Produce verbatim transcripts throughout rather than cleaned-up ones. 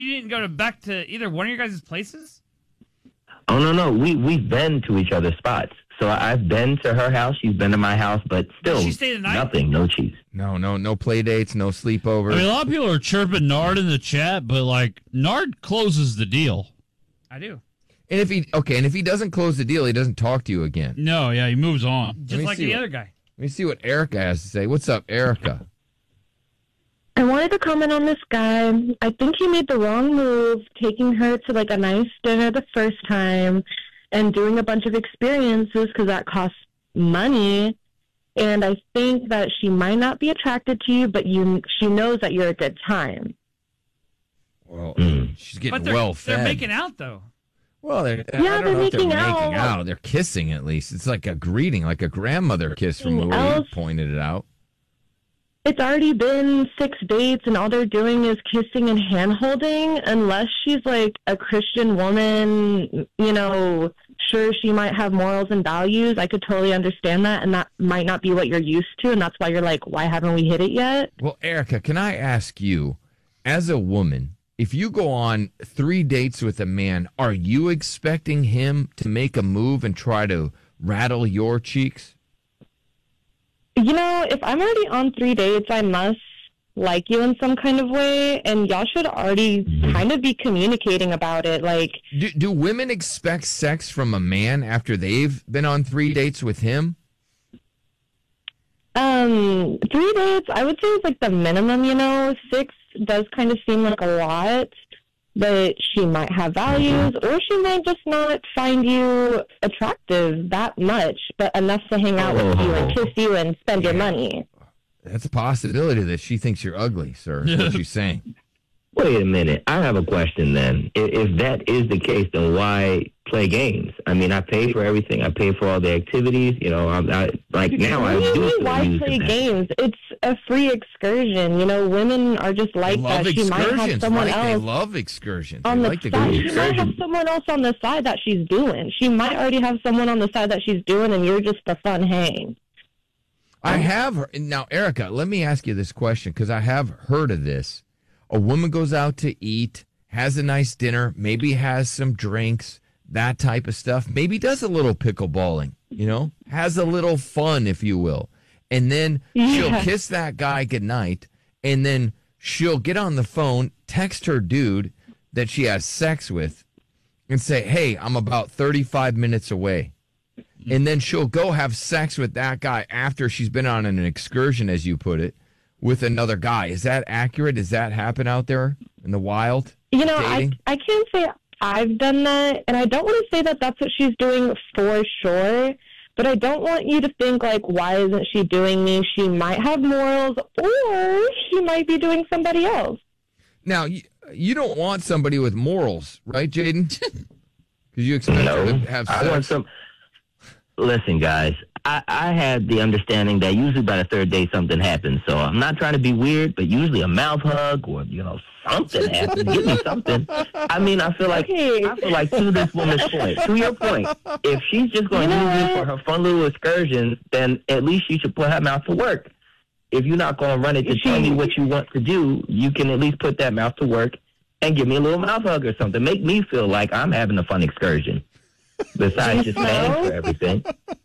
You didn't go to back to either one of your guys' places? Oh, no, no. We, we've been to each other's spots. So I've been to her house. She's been to my house, but still Did she stay the night? Nothing. No cheese. No, no, no play dates, no sleepovers. I mean, a lot of people are chirping Nard in the chat, but, like, Nard closes the deal. I do. And if he okay, and if he doesn't close the deal, he doesn't talk to you again. No, yeah, he moves on. Just like the what, other guy. Let me see what Erica has to say. What's up, Erica? I wanted to comment on this guy. I think he made the wrong move, taking her to like a nice dinner the first time and doing a bunch of experiences because that costs money. And I think that she might not be attracted to you, but you, she knows that you're a good time. Well, mm. she's getting but they're, well fed. They're making out, though. Well, they're, yeah, I don't they're know if they're making making out. out. They're kissing at least. It's like a greeting, like a grandmother kiss from the way you pointed it out. It's already been six dates, and all they're doing is kissing and hand-holding, unless she's, like, a Christian woman, you know, sure, she might have morals and values. I could totally understand that, and that might not be what you're used to, and that's why you're like, why haven't we hit it yet? Well, Erica, can I ask you, as a woman, if you go on three dates with a man, are you expecting him to make a move and try to rattle your cheeks? You know, if I'm already on three dates, I must like you in some kind of way, and y'all should already kind of be communicating about it. Like, do, do women expect sex from a man after they've been on three dates with him? Um, three dates, I would say is like the minimum, you know. Six does kind of seem like a lot, but she might have values, or she might just not find you attractive that much, but enough to hang out with you and kiss you and spend your money. That's a possibility that she thinks you're ugly, sir, is what she's saying. Wait a minute. I have a question then. If, if that is the case, then why play games? I mean, I pay for everything. I pay for all the activities. You know, I'm I, like now I do really, why play games? It's a free excursion. You know, women are just like that. She might have someone right? else. They love excursions. On they the like to side. go She might have someone else on the side that she's doing. She might already have someone on the side that she's doing, and you're just a fun hang. I have now, Erica. Let me ask you this question because I have heard of this. A woman goes out to eat, has a nice dinner, maybe has some drinks, that type of stuff. Maybe does a little pickleballing, you know, has a little fun, if you will. And then yeah. she'll kiss that guy goodnight, and then she'll get on the phone, text her dude that she has sex with, and say, hey, I'm about thirty-five minutes away. And then she'll go have sex with that guy after she's been on an excursion, as you put it, with another guy. Is that accurate? Does that happen out there in the wild? You know, I, I can't say I've done that, and I don't want to say that that's what she's doing for sure, but I don't want you to think, like, why isn't she doing me? She might have morals, or she might be doing somebody else. Now, you, you don't want somebody with morals, right, Jaden? Because you expect no, her to have sex. I want some... Listen, guys, I, I had the understanding that usually by the third date something happens. So I'm not trying to be weird, but usually a mouth hug or, you know, something happens. Give me something. I mean, I feel like, okay. I feel like to this woman's point, to your point, if she's just going to use it for her fun little excursions, then at least she should put her mouth to work. If you're not going to run it to tell me what you want to do, you can at least put that mouth to work and give me a little mouth hug or something. Make me feel like I'm having a fun excursion. Besides just paying for everything.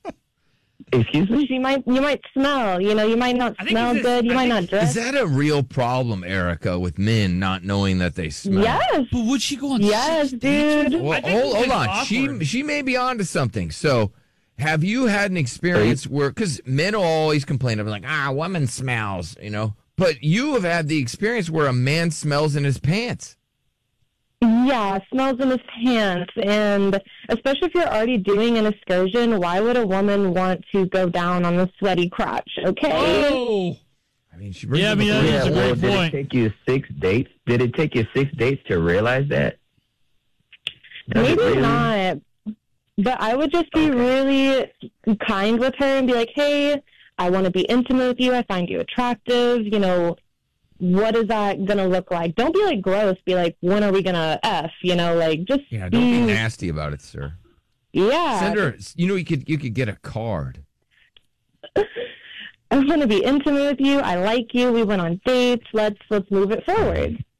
Excuse me? She might, you might smell, you know, you might not smell just, good, you I might think, not dress. Is that a real problem, Erica, with men not knowing that they smell? Yes. But would she go on Yes, dude. Well, hold, hold on. She she may be onto something. So, have you had an experience where, because men will always complain, I'm like, ah, woman smells, you know, but you have had the experience where a man smells in his pants. Yeah, smells in his pants, and especially if you're already doing an excursion, why would a woman want to go down on the sweaty crotch? Okay. Oh. I mean, she brings yeah, I mean, up a that's yeah, a well, great did point. it take you six dates? Did it take you six dates to realize that? Does Maybe really? not, but I would just be Okay. really kind with her and be like, hey, I want to be intimate with you. I find you attractive. You know, what is that going to look like? Don't be like gross. Be like, when are we going to F? You know, like just Yeah, don't be nasty about it, sir. Yeah. Send her, you know, you could you could get a card. I want to be intimate with you. I like you. We went on dates. Let's let's move it forward.